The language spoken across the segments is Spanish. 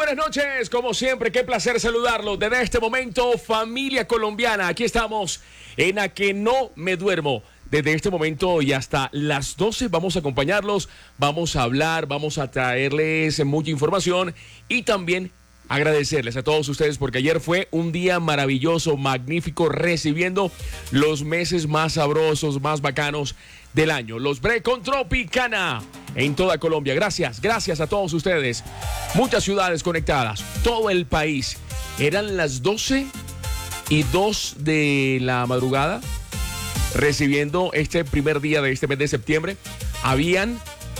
buenas noches, como siempre, qué placer saludarlos. Desde este momento, familia colombiana, aquí estamos en A Que No Me Duermo. Desde este momento y hasta las 12 vamos a acompañarlos, vamos a hablar, vamos a traerles mucha información y también agradecerles a todos ustedes porque ayer fue un día maravilloso, magnífico, recibiendo los meses más sabrosos, más bacanos del año. Los Bre con Tropicana en toda Colombia. Gracias a todos ustedes. Muchas ciudades conectadas, todo el país. Eran las 12:02 de la madrugada, recibiendo este primer día de este mes de septiembre. Habían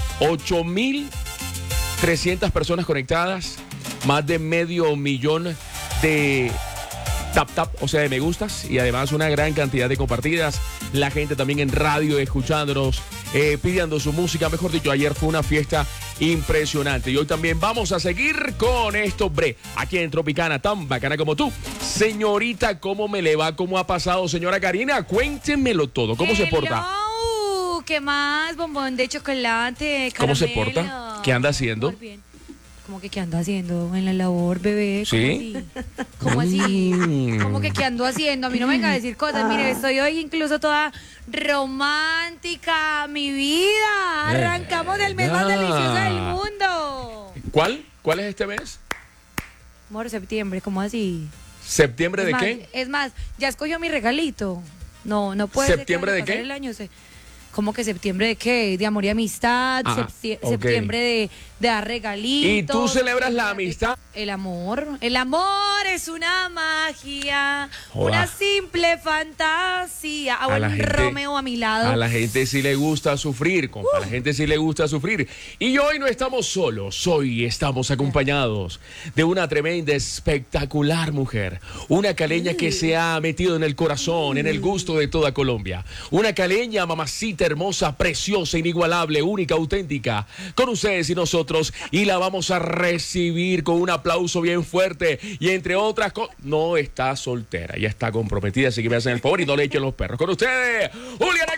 8.300 personas conectadas, más de 500,000 de tap, o sea, de me gustas, y además una gran cantidad de compartidas. La gente también en radio escuchándonos, pidiendo su música. Mejor dicho, ayer fue una fiesta impresionante. Y hoy también vamos a seguir con esto, Bre, aquí en Tropicana, tan bacana como tú. Señorita, ¿cómo me le va? ¿Cómo ha pasado, señora Karina? Cuéntemelo todo. ¿Cómo se porta? ¿Qué más? Bombón de chocolate, caramelo. ¿Cómo se porta? ¿Qué anda haciendo? Muy bien. ¿Cómo que qué ando haciendo en la labor, bebé? ¿Sí? ¿Cómo así? ¿Cómo que qué ando haciendo? A mí no me venga a decir cosas. Mire, estoy hoy incluso toda romántica, mi vida. Arrancamos el mes más delicioso del mundo. ¿Cuál? ¿Cuál es este mes? Amor, septiembre, ¿cómo así? ¿Septiembre de qué? Es más, ya escogió mi regalito. No puede ser. ¿Septiembre de qué? El año, ¿cómo que septiembre de qué? De amor y amistad, septiembre de dar regalitos. ¿Y tú celebras la amistad? El amor es una magia, Joda. una simple fantasía. A buen Romeo a mi lado. A la gente sí le gusta sufrir, compa. A la gente sí le gusta sufrir. Y hoy no estamos solos, hoy estamos acompañados de una tremenda, espectacular mujer. Una caleña que se ha metido en el corazón, en el gusto de toda Colombia. Una caleña, mamacita hermosa, preciosa, inigualable, única, auténtica. Con ustedes y nosotros. Y la vamos a recibir con un aplauso bien fuerte. Y entre otras cosas, no está soltera, ya está comprometida, así que me hacen el favor y no le echen los perros. Con ustedes, Juliana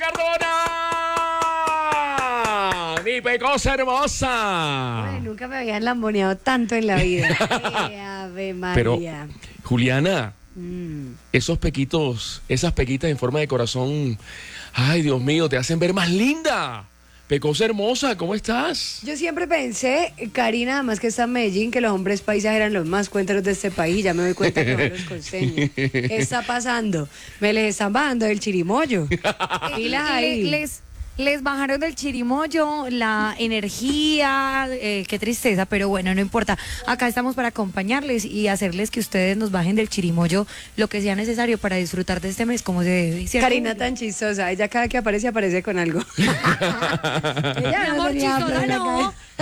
Cardona, mi pecosa hermosa. Ay, nunca me habían lamboneado tanto en la vida. Ave María. Pero, Juliana, esos pequitos, esas pequitas en forma de corazón, ay, Dios mío, te hacen ver más linda. Pecosa hermosa, ¿cómo estás? Yo siempre pensé, Karina, además que está en Medellín, que los hombres paisas eran los más cuenteros de este país. Ya me doy cuenta que son los costeños. ¿Qué está pasando? Me les están bajando del chirimoyo. Pilas ahí. Les bajaron del chirimoyo la energía, qué tristeza, pero bueno, no importa. Acá estamos para acompañarles y hacerles que ustedes nos bajen del chirimoyo lo que sea necesario para disfrutar de este mes como se debe. ¿Cierto? Karina tan chistosa, ella cada que aparece con algo. Mi amor, chistosa no.